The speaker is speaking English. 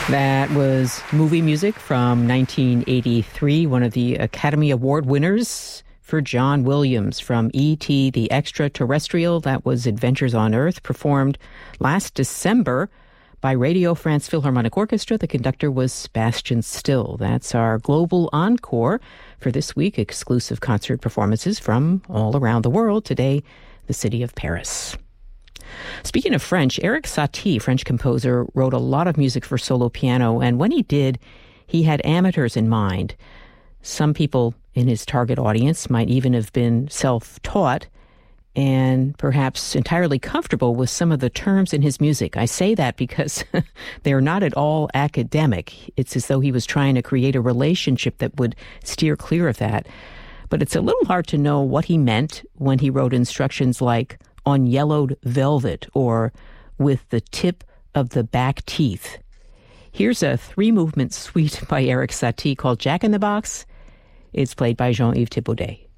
That was movie music from 1983, one of the Academy Award winners for John Williams from E.T. the Extraterrestrial. That was Adventures on Earth, performed last December by Radio France Philharmonic Orchestra. The conductor was Sebastian Still. That's our global encore for this week. Exclusive concert performances from all around the world. Today, the city of Paris. Speaking of French, Erik Satie, French composer, wrote a lot of music for solo piano, and when he did, he had amateurs in mind. Some people in his target audience might even have been self-taught and perhaps entirely comfortable with some of the terms in his music. I say that because they're not at all academic. It's as though he was trying to create a relationship that would steer clear of that. But it's a little hard to know what he meant when he wrote instructions like on yellowed velvet or with the tip of the back teeth. Here's a 3-movement suite by Erik Satie called Jack in the Box. It's played by Jean-Yves Thibaudet.